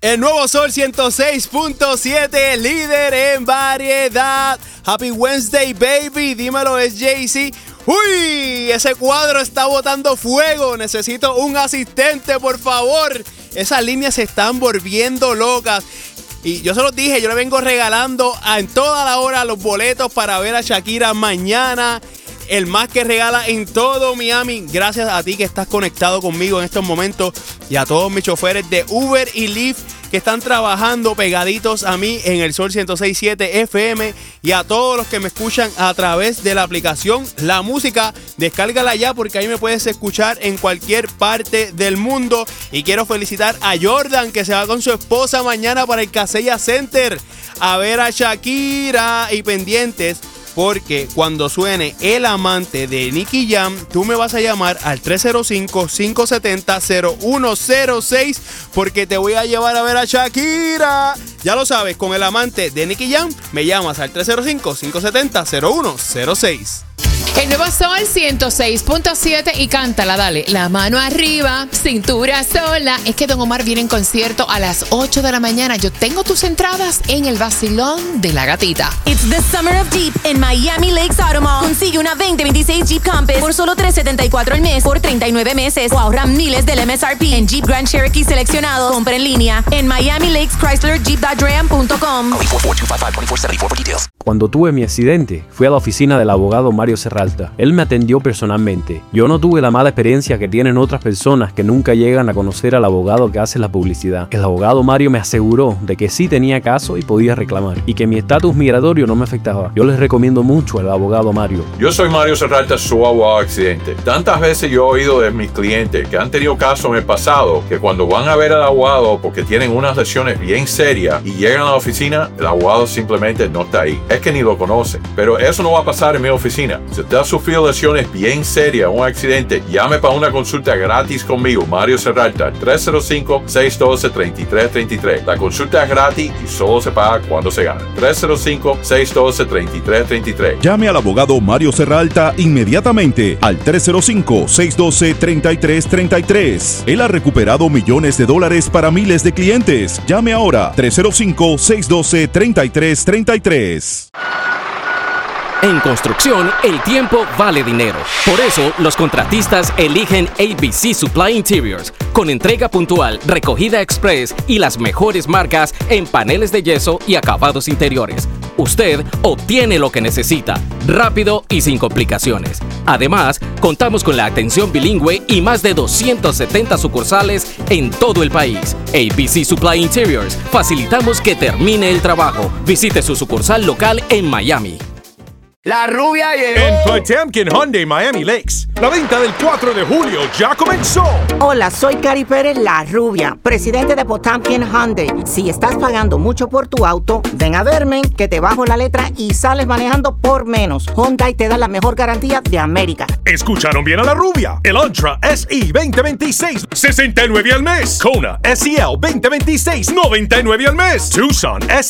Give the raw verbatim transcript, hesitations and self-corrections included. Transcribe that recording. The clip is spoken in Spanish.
El nuevo Sol ciento seis punto siete, líder en variedad. Happy Wednesday, baby. Dímelo, es Jay-Z. ¡Uy! Ese cuadro está botando fuego. Necesito un asistente, por favor. Esas líneas se están volviendo locas. Y yo se los dije, yo le vengo regalando en toda la hora los boletos para ver a Shakira mañana. El más que regala en todo Miami. Gracias a ti que estás conectado conmigo en estos momentos y a todos mis choferes de Uber y Lyft que están trabajando pegaditos a mí en el Sol ciento seis punto siete F M y a todos los que me escuchan a través de la aplicación La Música. Descárgala ya porque ahí me puedes escuchar en cualquier parte del mundo. Y quiero felicitar a Jordan que se va con su esposa mañana para el Kaseya Center a ver a Shakira y pendientes. Porque cuando suene El Amante de Nicky Jam, tú me vas a llamar al tres cero cinco, cinco siete cero, cero uno cero seis porque te voy a llevar a ver a Shakira. Ya lo sabes, con El Amante de Nicky Jam, me llamas al tres cero cinco, cinco siete cero, cero uno cero seis. El nuevo Sol ciento seis punto siete y cántala, dale. La mano arriba, cintura sola. Es que Don Omar viene en concierto a las ocho de la mañana. Yo tengo tus entradas en el vacilón de la gatita. It's the summer of Jeep en Miami Lakes Auto Mall. Consigue una veinte veintiséis Jeep Compass por solo tres setenta y cuatro al mes por treinta y nueve meses o ahorra miles del M S R P en Jeep Grand Cherokee seleccionado. Compra en línea en Miami Lakes Chrysler Jeep Dodge Ram punto com. Cuando tuve mi accidente, fui a la oficina del abogado Mario Serralta. Él me atendió personalmente. Yo no tuve la mala experiencia que tienen otras personas que nunca llegan a conocer al abogado que hace la publicidad. El abogado Mario me aseguró de que sí tenía caso y podía reclamar, y que mi estatus migratorio no me afectaba. Yo les recomiendo mucho al abogado Mario. Yo soy Mario Serralta, su abogado de accidente. Tantas veces yo he oído de mis clientes que han tenido casos en el pasado, que cuando van a ver al abogado porque tienen unas lesiones bien serias y llegan a la oficina, el abogado simplemente no está ahí. Es que ni lo conoce. Pero eso no va a pasar en mi oficina. Si usted ha sufrido lesiones bien serias, un accidente, llame para una consulta gratis conmigo, Mario Serralta, tres cero cinco, seis uno dos, tres tres tres tres. La consulta es gratis y solo se paga cuando se gana. tres cero cinco, seis uno dos, tres tres tres tres. Llame al abogado Mario Serralta inmediatamente al tres cero cinco, seis uno dos, tres tres tres tres. Él ha recuperado millones de dólares para miles de clientes. Llame ahora, tres cero cinco, seis uno dos, tres tres tres tres. En construcción, el tiempo vale dinero. Por eso, los contratistas eligen A B C Supply Interiors, con entrega puntual, recogida express y las mejores marcas en paneles de yeso y acabados interiores. Usted obtiene lo que necesita, rápido y sin complicaciones. Además, contamos con la atención bilingüe y más de doscientas setenta sucursales en todo el país. A B C Supply Interiors, facilitamos que termine el trabajo. Visite su sucursal local en Miami. La rubia llegó. En Potemkin Hyundai Miami Lakes, la venta del cuatro de julio ya comenzó. Hola, soy Cari Pérez, la rubia, presidente de Potemkin Hyundai. Si estás pagando mucho por tu auto, ven a verme, que te bajo la letra y sales manejando por menos. Hyundai te da la mejor garantía de América. ¿Escucharon bien a la rubia? El Elantra S E veinte veintiséis, sesenta y nueve al mes. Kona S E L veinte veintiséis, noventa y nueve al mes. Tucson S